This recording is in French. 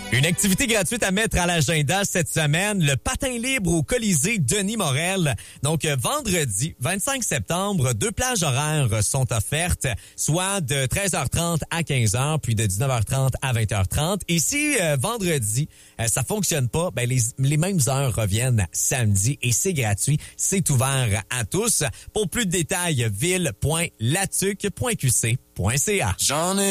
Une activité gratuite à mettre à l'agenda cette semaine, le patin libre au Colisée Denis Morel. Donc, vendredi 25 septembre, 2 plages horaires sont offertes, soit de 13h30 à 15h, puis de 19h30 à 20h30. Et si vendredi, ça fonctionne pas, ben les mêmes heures reviennent samedi et c'est gratuit. C'est ouvert à tous. Pour plus de détails, ville.latuc.qc.ca. J'en ai